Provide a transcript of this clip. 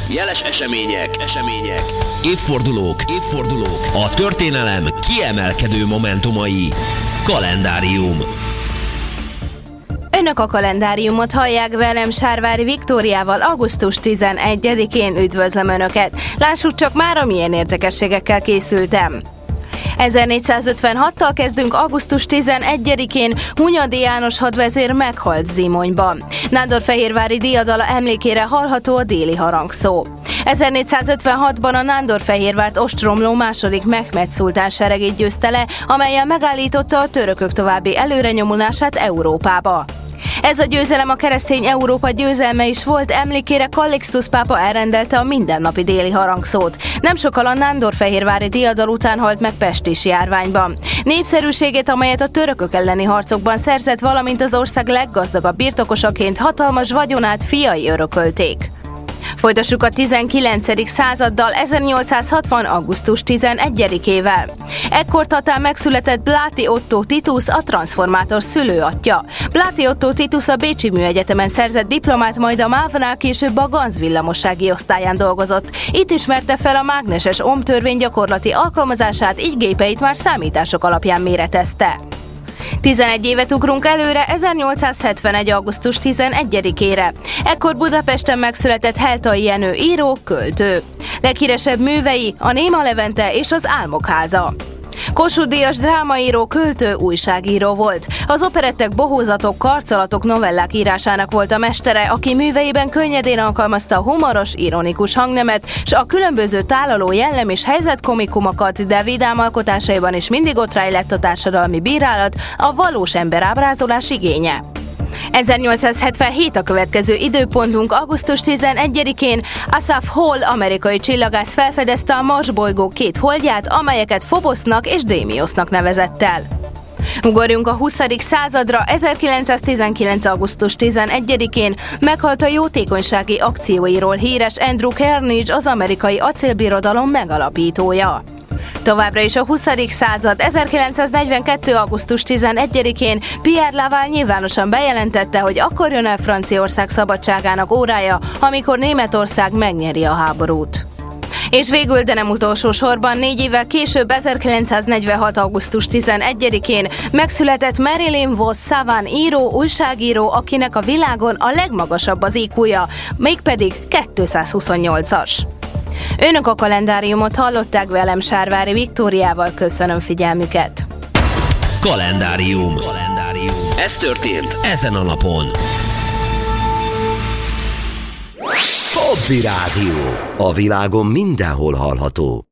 jeles események, évfordulók, a történelem kiemelkedő momentumai. Kalendárium. Önök a kalendáriumot hallják, velem Sárvári Viktóriával augusztus 11-én üdvözlöm Önöket. Lássuk csak már, milyen érdekességekkel készültem. 1456-tal kezdünk augusztus 11-én, Hunyadi János hadvezér meghalt Zimonyban. Nándorfehérvári diadala emlékére hallható a déli harangszó. 1456-ban a Nándorfehérvárt ostromló második Mehmed szultán seregét győzte le, amellyel megállította a törökök további előrenyomulását Európába. Ez a győzelem a keresztény Európa győzelme is volt, emlékére Kallixtusz pápa elrendelte a mindennapi déli harangszót. Nem sokkal a nándorfehérvári diadal után halt meg pestis járványban. Népszerűségét, amelyet a törökök elleni harcokban szerzett, valamint az ország leggazdagabb birtokosaként hatalmas vagyonát fiai örökölték. Folytassuk a 19. századdal, 1860. augusztus 11-ével. Ekkor Tatán megszületett Bláti Ottó Titus, a transformátor szülőatja. Bláti Ottó Titus a Bécsi Műegyetemen szerzett diplomát, majd a MÁV-nál később a Ganz villamossági osztályán dolgozott. Itt ismerte fel a mágneses ohmtörvény gyakorlati alkalmazását, így gépeit már számítások alapján méretezte. 11 évet ugrunk előre, 1871. augusztus 11-ére. Ekkor Budapesten megszületett Heltai Jenő író, költő. Leghíresebb művei a Néma Levente és az Álmok háza. Kossuth Díjas drámaíró, költő, újságíró volt. Az operettek, bohózatok, karcolatok, novellák írásának volt a mestere, aki műveiben könnyedén alkalmazta a humoros, ironikus hangnemet, s a különböző tálaló jellem és helyzetkomikumokat, de vidám alkotásaiban is mindig ott rejlett a társadalmi bírálat, a valós ember ábrázolás igénye. 1877 a következő időpontunk, augusztus 11-én Asaph Hall amerikai csillagász felfedezte a Mars bolygó két holdját, amelyeket Phobosnak és Démiosznak nevezett el. Ugorjunk a 20. századra, 1919. augusztus 11-én meghalt a jótékonysági akcióiról híres Andrew Carnegie, az amerikai acélbirodalom megalapítója. Továbbra is a 20. század, 1942. augusztus 11-én Pierre Laval nyilvánosan bejelentette, hogy akkor jön el Franciaország szabadságának órája, amikor Németország megnyeri a háborút. És végül, de nem utolsó sorban, 4 évvel később, 1946. augusztus 11-én megszületett Marilyn Vos Savant író, újságíró, akinek a világon a legmagasabb az IQ-ja, mégpedig 228-as. Önök a kalendáriumot hallották, velem Sárvári Viktóriával, köszönöm figyelmüket. Kalendárium. Ez történt ezen a napon. Hobby Rádió. A világon mindenhol hallható.